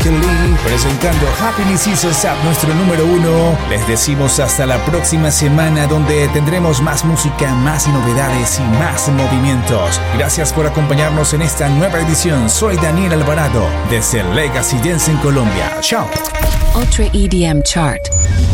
Lee presentando Happiness is a Sap, nuestro número 1. Les decimos hasta la próxima semana, donde tendremos más música, más novedades y más movimientos. Gracias por acompañarnos en esta nueva edición. Soy Daniel Alvarado desde Legacy Dance en Colombia. Chao. Ultra EDM Chart.